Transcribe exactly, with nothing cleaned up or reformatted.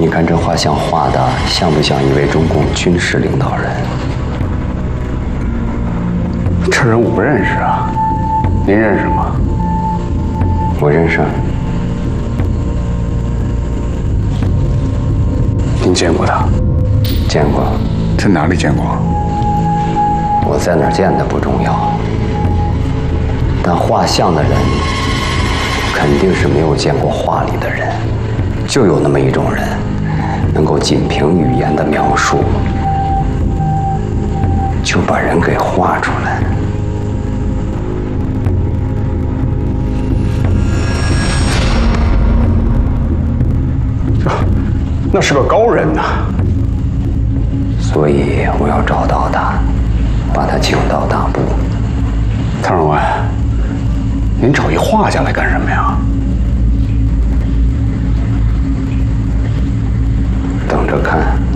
你看这画像画的像不像一位中共军事领导人？ 这人我不认识啊，您认识吗？ 我认识。 您见过他？ 见过。 在哪里见过？ 我在哪儿见的不重要，但画像的人肯定是没有见过画里的人。就有那么一种人，能够仅凭语言的描述，就把人给画出来。 这，那是个高人呐。 所以我要找到他，把他请到大部。 汤长官，您找一画家来干什么呀？ 等着看。